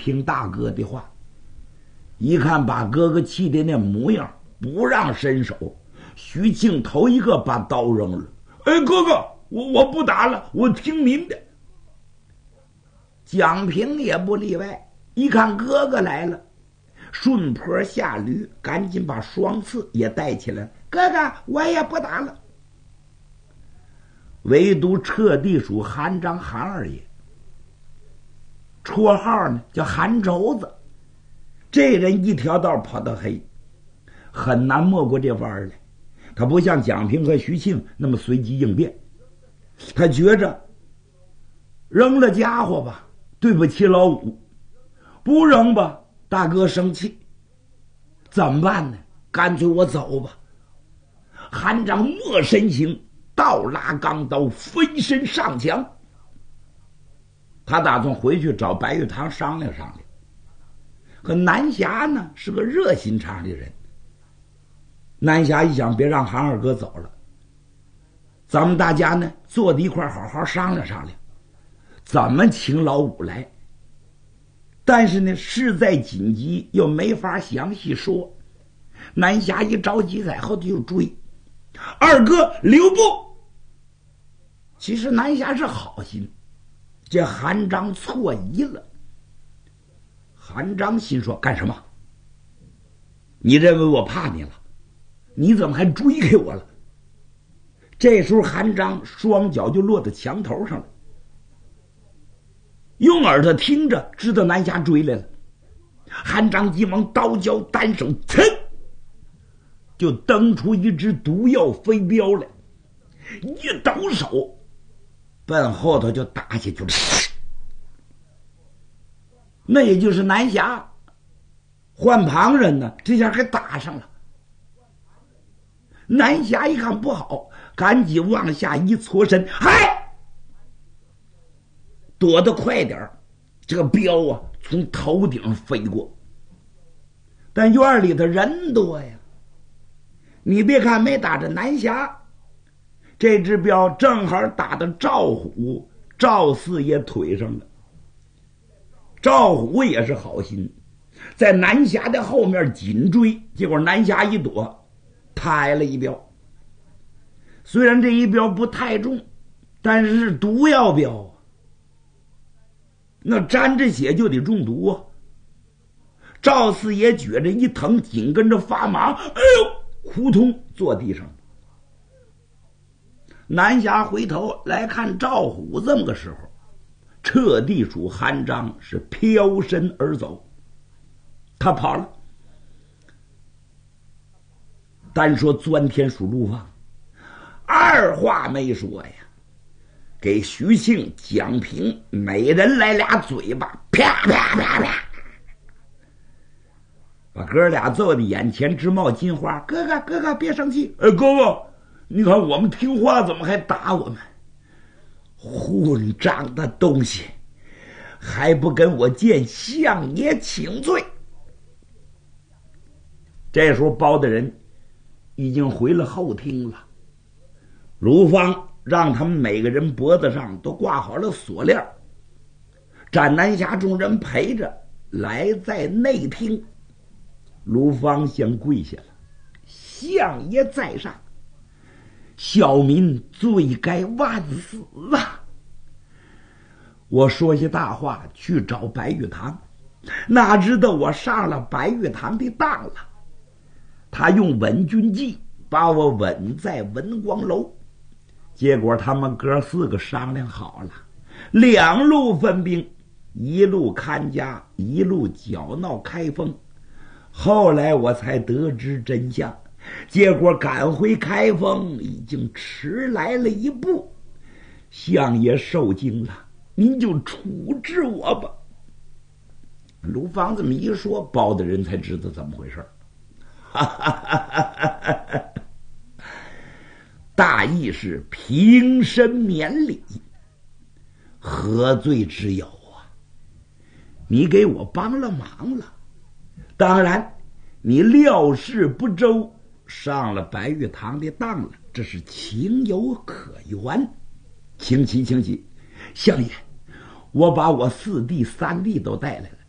听大哥的话，一看把哥哥气的那模样，不让伸手，徐庆头一个把刀扔了。哥哥，我不打了，我听您的。蒋平也不例外，一看哥哥来了，顺坡下驴，赶紧把双刺也带起来。哥哥，我也不打了。唯独彻地属韩章韩二爷，绰号呢叫韩轴子。这人一条道跑到黑，很难没过这弯来。他不像蒋平和徐庆那么随机应变，他觉着扔了家伙吧，对不起老五；不扔吧，大哥生气。怎么办呢？干脆我走吧。韩章没身形，倒拉钢刀，飞身上墙。他打算回去找白玉堂商量商量。可南侠呢是个热心肠的人，南侠一想，别让韩二哥走了，咱们大家呢坐在一块好好商量商量，怎么请老五来。但是呢事在紧急，又没法详细说。南侠一着急，在后头就追，二哥留步。其实南侠是好心，这韩章错疑了。韩章心说，干什么？你认为我怕你了？你怎么还追给我了？这时候韩章双脚就落到墙头上了，用耳朵听着，知道南侠追来了。韩章急忙刀交单手，噌，就蹬出一只毒药飞镖来，一抖手奔后头就打下去了。那也就是南侠换旁人呢，这下还打上了。南侠一看不好，赶紧往下一搓身，嗨，躲得快点，这个镖啊从头顶飞过。但院里的人多呀，你别看没打着南侠，这只镖正好打到赵虎赵四爷腿上了。赵虎也是好心，在南侠的后面紧追，结果南侠一躲，他挨了一镖。虽然这一镖不太重，但是是毒药镖啊，那沾着血就得中毒啊。赵四爷觉着一疼，紧跟着发麻，哎呦，扑通坐地上。南侠回头来看赵虎，这么个时候，彻地属韩章是飘身而走，他跑了。单说钻天属陆放，二话没说呀，给徐庆、蒋平每人来俩嘴巴，啪啪啪啪，把哥俩揍的眼前直冒金花。哥哥，哥哥别生气。哥哥，你看我们听话，怎么还打我们？混账的东西，还不跟我见相爷请罪。这时候包大人已经回了后厅了，卢芳让他们每个人脖子上都挂好了锁链，斩南侠众人陪着来在内厅。卢芳先跪下了，相爷在上，小民罪该万死啊！我说些大话去找白玉堂，哪知道我上了白玉堂的当了。他用稳军计把我稳在文光楼，结果他们哥四个商量好了，两路分兵，一路看家，一路搅闹开封。后来我才得知真相，结果赶回开封已经迟来了一步。相爷受惊了，您就处置我吧。卢芳这么一说，包大人才知道怎么回事。大意是平身免礼，何罪之有啊？你给我帮了忙了，当然你料事不周，上了白玉堂的当了，这是情有可原。请起，请起，相爷，我把我四弟三弟都带来了，